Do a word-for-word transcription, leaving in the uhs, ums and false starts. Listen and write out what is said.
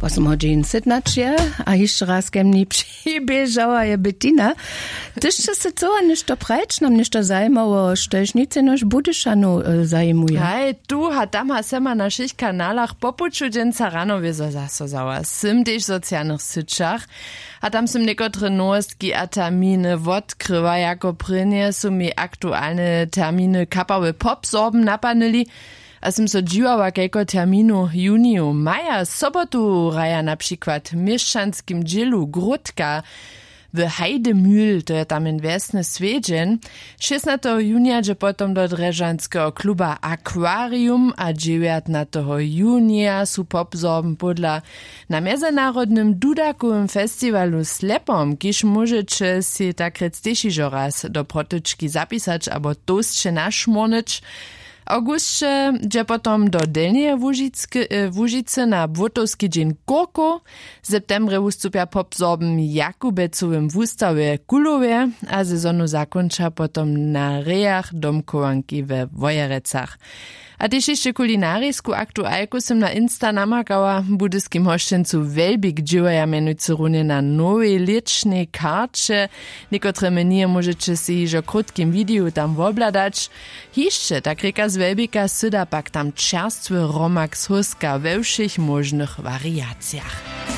osem hodin sednač je, a jeszcze raz ke mni przybieżała je Bettina. Tyś się co, ništo prajč, nam ništo zajmowo, štož nic nož Budyszanu e, zajmuje. Hej, tu ha tam ha sema na našich kanalach popuču dženca rano wiezo zasozała. Sym też socjalnych syczach, a tam sym niekotre nowostki a terminy odkrywa, jako prynie su mi aktualne terminy kapały popsorben napanili, a som so džiwała kejko terminu juniju, maja, sobotu raja na przykład w mieszczanskim dzielu Grudka w Heidemühl, to je tam in wesny Swiedźen. szesnastego junia dże potom do dreżanskiego kluba Aquarium, a dziewiętnastego junia su popzorben podla na międzynarodnym dudakowym festiwalu Slepom, kiż możecie si tak rectešižo raz do protyczki zapisać, abo tostše našmornič. Augustše dže potom do Delnie Łužice na Błotowski dzień Korko, w septembre ustupia popzorben Jakubecowym w ustawie Kulowie, a sezonu zakończa potom na rejach domkowanki we Wojerecach. A też jeszcze kulinarijsku aktualku sem na Insta namakała budyskim hoszczęcu Welbik dziewaja menujcy runie na nowej licznej karcie. Niekotre menije możecie si już o krótkim wideo tam wobladać. Jeszcze tak reka z Welbika syda pak tam czerstwy romak z huska we všich możnych wariacjach.